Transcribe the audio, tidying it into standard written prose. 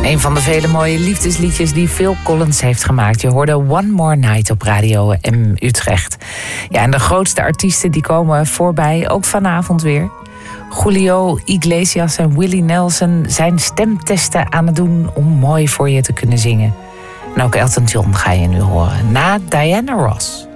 Een van de vele mooie liefdesliedjes die Phil Collins heeft gemaakt. Je hoorde One More Night op Radio M Utrecht. Ja, en de grootste artiesten die komen voorbij, ook vanavond weer. Julio Iglesias en Willie Nelson zijn stemtesten aan het doen om mooi voor je te kunnen zingen. En ook Elton John ga je nu horen, na Diana Ross.